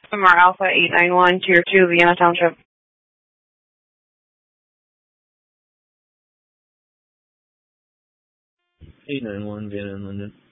Summer Alpha 891, Tier 2, Vienna Township. 891, Vienna in London.